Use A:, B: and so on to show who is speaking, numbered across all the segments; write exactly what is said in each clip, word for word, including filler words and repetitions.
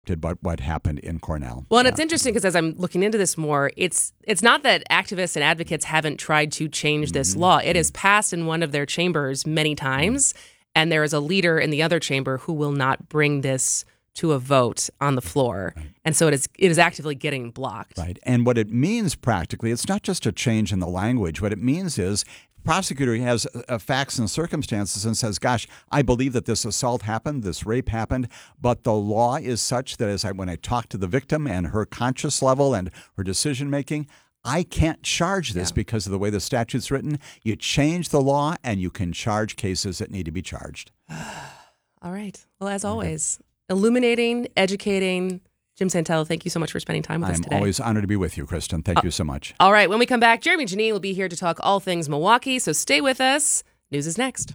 A: What, what happened in Cornell.
B: Well, and
A: yeah.
B: it's interesting because as I'm looking into this more, it's it's not that activists and advocates haven't tried to change mm-hmm. this law. It has passed in one of their chambers many times, mm-hmm. and there is a leader in the other chamber who will not bring this to a vote on the floor. Right. And so it is it is actively getting blocked.
A: Right. And what it means practically, it's not just a change in the language. What it means is prosecutor has uh, facts and circumstances and says, gosh, I believe that this assault happened, this rape happened, but the law is such that as I, when I talk to the victim and her conscious level and her decision making, I can't charge this yeah. because of the way the statute's written. You change the law and you can charge cases that need to be charged.
B: All right. Well, as always, mm-hmm. illuminating, educating. Jim Santello, thank you so much for spending time with
A: I'm
B: us today.
A: I'm always honored to be with you, Kristen. Thank uh, you so much.
B: All right. When we come back, Jeremy Janine will be here to talk all things Milwaukee, so stay with us. News is next.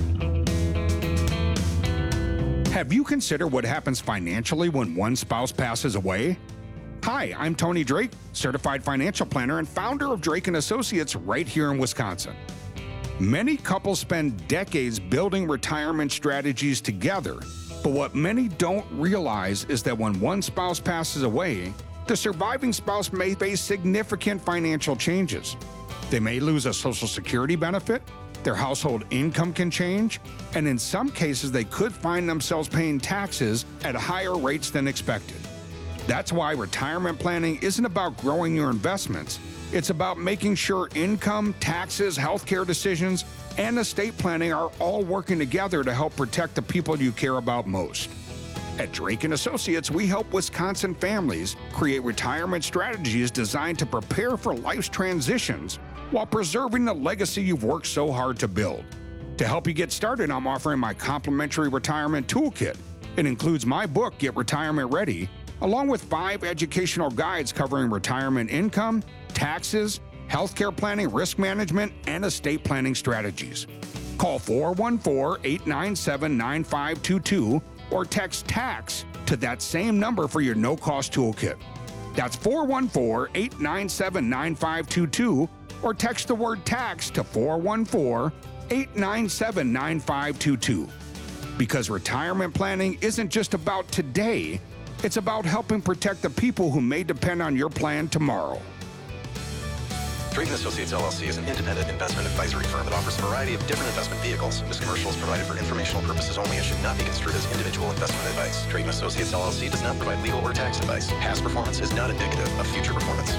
C: Have you considered what happens financially when one spouse passes away? Hi, I'm Tony Drake, certified financial planner and founder of Drake and Associates right here in Wisconsin. Many couples spend decades building retirement strategies together. But what many don't realize is that when one spouse passes away, the surviving spouse may face significant financial changes. They may lose a Social Security benefit, their household income can change, and in some cases they could find themselves paying taxes at higher rates than expected. That's why retirement planning isn't about growing your investments. It's about making sure income, taxes, healthcare decisions, and estate planning are all working together to help protect the people you care about most. At Drake and Associates, we help Wisconsin families create retirement strategies designed to prepare for life's transitions while preserving the legacy you've worked so hard to build. To help you get started, I'm offering my complimentary retirement toolkit. It includes my book, Get Retirement Ready, along with five educational guides covering retirement income, taxes, healthcare planning, risk management, and estate planning strategies. Call four one four, eight nine seven, nine five two two or text TAX to that same number for your no-cost toolkit. That's four one four, eight nine seven, nine five two two or text the word TAX to four one four, eight nine seven, nine five two two. Because retirement planning isn't just about today, it's about helping protect the people who may depend on your plan tomorrow.
D: Drake and Associates L L C is an independent investment advisory firm that offers a variety of different investment vehicles. This commercial is provided for informational purposes only and should not be construed as individual investment advice. Drake and Associates L L C does not provide legal or tax advice. Past performance is not indicative of future performance.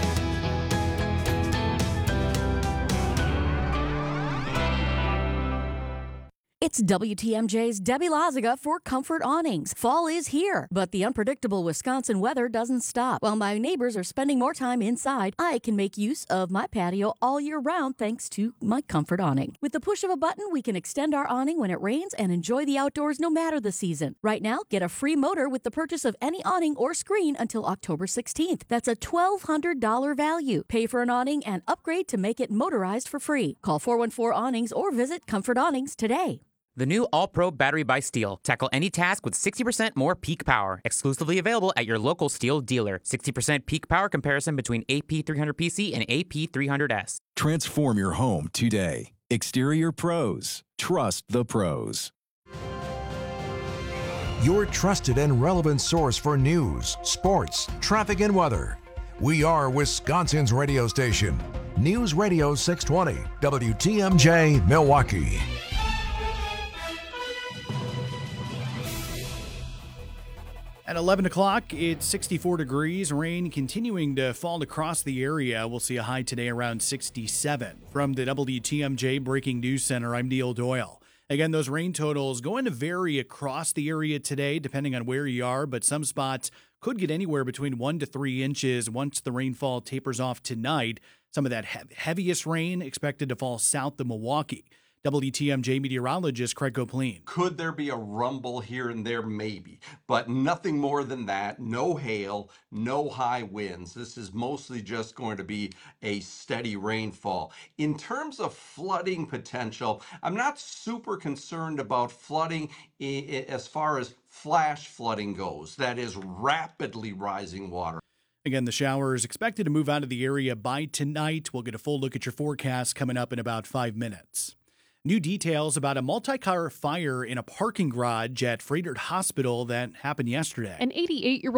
E: It's W T M J's Debbie Loziga for Comfort Awnings. Fall is here, but the unpredictable Wisconsin weather doesn't stop. While my neighbors are spending more time inside, I can make use of my patio all year round thanks to my Comfort Awning. With the push of a button, we can extend our awning when it rains and enjoy the outdoors no matter the season. Right now, get a free motor with the purchase of any awning or screen until October sixteenth. That's a twelve hundred dollars value. Pay for an awning and upgrade to make it motorized for free. Call four one four awnings or visit Comfort Awnings today.
F: The new All-Pro battery by Steel. Tackle any task with sixty percent more peak power. Exclusively available at your local Steel dealer. sixty percent peak power comparison between A P three hundred P C and A P three hundred S.
G: Transform your home today. Exterior Pros. Trust the pros.
H: Your trusted and relevant source for news, sports, traffic, and weather. We are Wisconsin's radio station. News Radio six twenty, W T M J, Milwaukee.
I: At eleven o'clock, it's sixty-four degrees, rain continuing to fall across the area. We'll see a high today around sixty-seven. From the W T M J Breaking News Center, I'm Neil Doyle. Again, those rain totals going to vary across the area today, depending on where you are, but some spots could get anywhere between one to three inches once the rainfall tapers off tonight. Some of that he- heaviest rain expected to fall south of Milwaukee. W T M J meteorologist Craig Copleen.
J: Could there be a rumble here and there? Maybe, but nothing more than that. No hail, no high winds. This is mostly just going to be a steady rainfall. In terms of flooding potential, I'm not super concerned about flooding as far as flash flooding goes. That is rapidly rising water.
I: Again, the shower is expected to move out of the area by tonight. We'll get a full look at your forecast coming up in about five minutes. New details about a multi-car fire in a parking garage at Froedtert Hospital that happened yesterday.
K: An eighty-eight-year-old